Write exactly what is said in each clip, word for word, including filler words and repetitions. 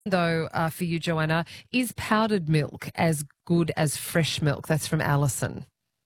Though, uh, for you, Joanna, is powdered milk as good as fresh milk? That's from Alison.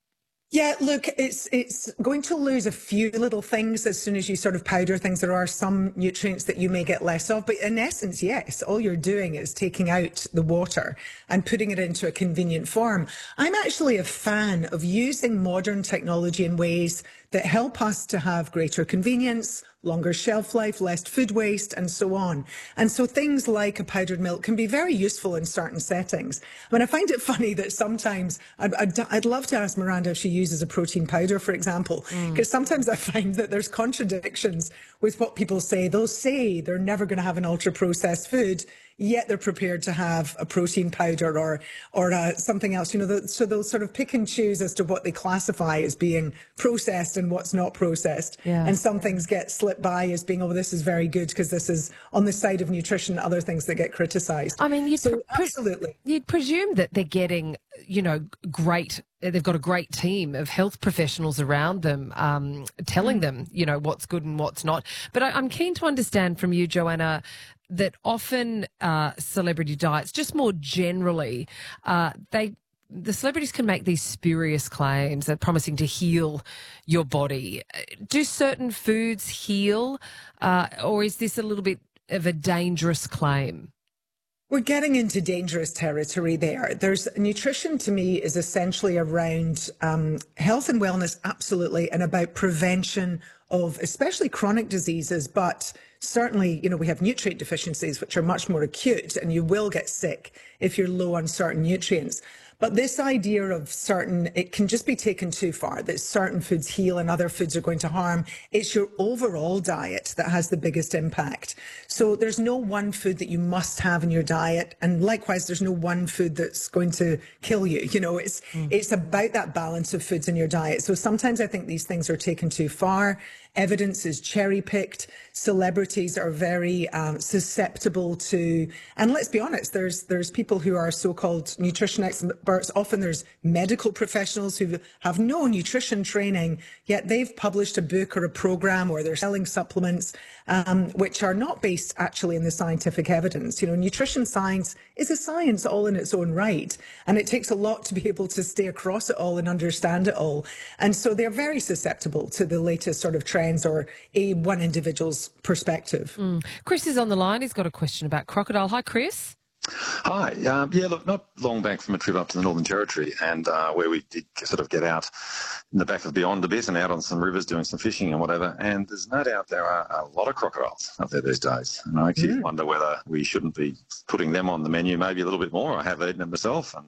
Yeah, look, it's it's going to lose a few little things as soon as you sort of powder things. There are some nutrients that you may get less of, but in essence, yes, all you're doing is taking out the water and putting it into a convenient form. I'm actually a fan of using modern technology in ways that help us to have greater convenience, longer shelf life, less food waste, and so on. And so things like a powdered milk can be very useful in certain settings. I mean, I find it funny that sometimes I'd, I'd, I'd love to ask Miranda if she uses a protein powder, for example, because mm. sometimes I find that there's contradictions with what people say. They'll say they're never going to have an ultra-processed food, yet they're prepared to have a protein powder or or uh, something else. You know, the, so they'll sort of pick and choose as to what they classify as being processed and what's not processed. Yeah. And some things get slipped by as being, oh, this is very good because this is on the side of nutrition. Other things that get criticised. I mean, you'd so pre- absolutely, you'd presume that they're getting, you know, great. They've got a great team of health professionals around them, um, telling mm. them, you know, what's good and what's not. But I, I'm keen to understand from you, Joanna, that often uh, celebrity diets, just more generally, uh, they the celebrities can make these spurious claims. They're promising to heal your body. Do certain foods heal, uh, or is this a little bit of a dangerous claim? We're getting into dangerous territory there. There's nutrition to me is essentially around um, health and wellness, absolutely, and about prevention of especially chronic diseases, but certainly, you know, we have nutrient deficiencies, which are much more acute, and you will get sick if you're low on certain nutrients. But this idea of certain, it can just be taken too far, that certain foods heal and other foods are going to harm. It's your overall diet that has the biggest impact. So there's no one food that you must have in your diet. And likewise, there's no one food that's going to kill you. You know, it's, mm. it's about that balance of foods in your diet. So sometimes I think these things are taken too far. Evidence is cherry picked. Celebrities are very um, susceptible to, and let's be honest, there's there's people who are so-called nutrition experts. Often there's medical professionals who have no nutrition training, yet they've published a book or a program, or they're selling supplements um, which are not based actually in the scientific evidence. You know, nutrition science is a science all in its own right, and it takes a lot to be able to stay across it all and understand it all. And so they're very susceptible to the latest sort of trends or a one individual's perspective. Mm. Chris is on the line. He's got a question about crocodile. Hi, Chris. Hi. Um, yeah, look, not long back from a trip up to the Northern Territory, and uh, where we did sort of get out in the back of Beyond a bit and out on some rivers doing some fishing and whatever. And there's no doubt there are a lot of crocodiles up there these days. And I actually mm. wonder whether we shouldn't be putting them on the menu maybe a little bit more. I have eaten it myself, and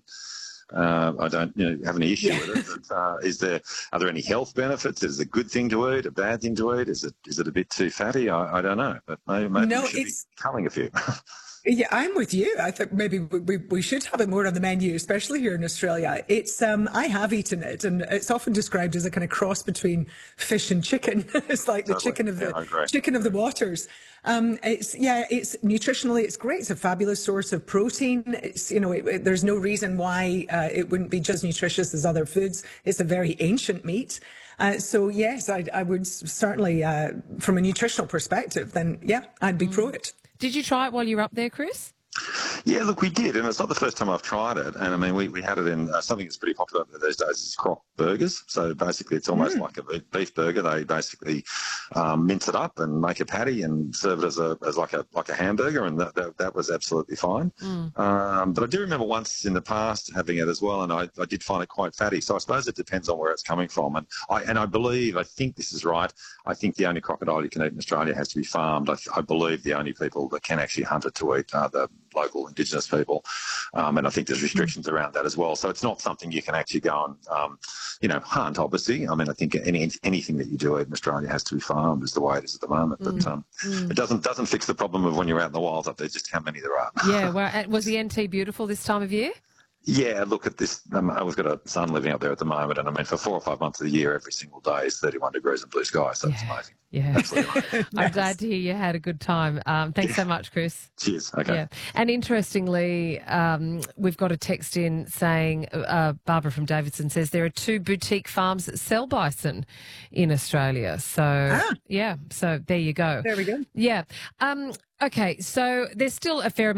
Uh, I don't you know, have any issue yeah. with it. But, uh, is there are there any health benefits? Is it a good thing to eat, a bad thing to eat? Is it is it a bit too fatty? I, I don't know, but maybe, maybe no, we should it's... be culling a few. Yeah, I'm with you. I think maybe we, we should have it more on the menu, especially here in Australia. It's um, I have eaten it, and it's often described as a kind of cross between fish and chicken. It's like the totally. chicken of the yeah, chicken of the waters. Um, it's yeah, it's nutritionally it's great. It's a fabulous source of protein. It's you know it, it, there's no reason why uh, it wouldn't be just nutritious as other foods. It's a very ancient meat. Uh, so yes, I, I would certainly, uh, from a nutritional perspective, then yeah, I'd be mm. pro it. Did you try it while you were up there, Chris? Yeah, look, we did, and it's not the first time I've tried it. And I mean, we, we had it in uh, something that's pretty popular these days is croc burgers. So basically, it's almost mm. like a beef burger. They basically um, mince it up and make a patty and serve it as a as like a like a hamburger, and that that, that was absolutely fine. Mm. Um, but I do remember once in the past having it as well, and I, I did find it quite fatty. So I suppose it depends on where it's coming from. And I and I believe I think this is right. I think the only crocodile you can eat in Australia has to be farmed. I, I believe the only people that can actually hunt it to eat are the local Indigenous people, um, and I think there's restrictions around that as well. So it's not something you can actually go and, um, you know, hunt, obviously. I mean, I think any anything that you do eat in Australia has to be farmed is the way it is at the moment. Mm. But um, mm. it doesn't doesn't fix the problem of when you're out in the wild up there, just how many there are. Yeah, well, was the N T beautiful this time of year? Yeah, look at this. Um, I've got a son living up there at the moment, and I mean, for four or five months of the year, every single day is thirty-one degrees and blue sky, so yeah. it's amazing. Yeah. Absolutely amazing. I'm nice. glad to hear you had a good time. Um, thanks so much, Chris. Cheers. Okay. Yeah. And interestingly, um, we've got a text in saying, uh, Barbara from Davidson says there are two boutique farms that sell bison in Australia. So, ah. yeah, so there you go. There we go. Yeah. Um, okay, so there's still a fair